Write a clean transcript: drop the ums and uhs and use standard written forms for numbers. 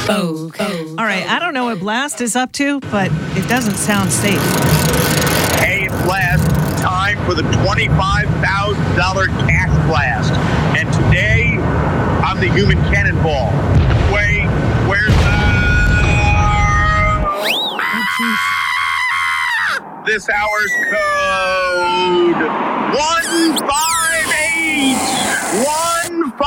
All right, I don't know what Blast is up to, but it doesn't sound safe. Hey, it's Blast. Time for the $25,000 cash blast. And today, I'm the human cannonball. Wait, where's this hour's code? 158!